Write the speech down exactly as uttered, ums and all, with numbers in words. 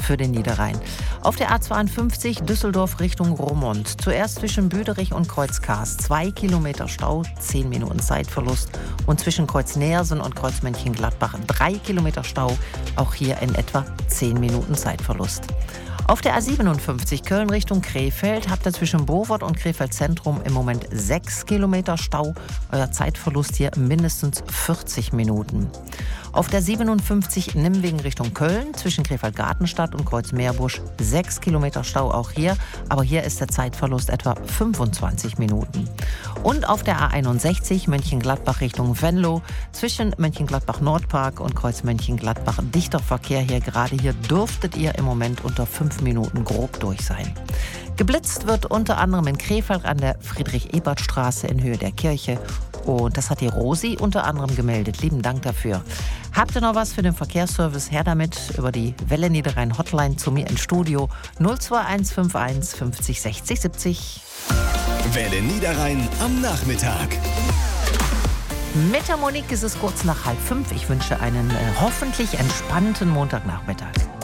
für den Niederrhein. Auf der A zweiundfünfzig Düsseldorf Richtung Roermond. Zuerst zwischen Büderich und Kreuz Kaas. Zwei Kilometer Stau, zehn Minuten Zeitverlust. Und zwischen Kreuz Neersen und Kreuz Mönchengladbach drei Kilometer Stau. Auch hier in etwa zehn Minuten Zeitverlust. Auf der A siebenundfünfzig Köln Richtung Krefeld habt ihr zwischen Bovert und Krefeld Zentrum im Moment sechs Kilometer Stau. Euer Zeitverlust hier mindestens vierzig Minuten. Auf der siebenundfünfzig Nimwegen Richtung Köln zwischen Krefeld Gartenstadt und Kreuz Meerbusch sechs Kilometer Stau auch hier. Aber hier ist der Zeitverlust etwa fünfundzwanzig Minuten. Und auf der A einundsechzig Mönchengladbach Richtung Venlo zwischen Mönchengladbach Nordpark und Kreuz Mönchengladbach dichter Verkehr hier. Gerade hier dürftet ihr im Moment unter fünf Minuten grob durch sein. Geblitzt wird unter anderem in Krefeld an der Friedrich-Ebert-Straße in Höhe der Kirche. Und das hat die Rosi unter anderem gemeldet. Lieben Dank dafür. Habt ihr noch was für den Verkehrsservice? Her damit über die Welle Niederrhein Hotline zu mir ins Studio null zwei eins fünf eins fünfzig sechzig siebzig. Welle Niederrhein am Nachmittag. Mit der Monique ist es kurz nach halb fünf. Ich wünsche einen äh, hoffentlich entspannten Montagnachmittag.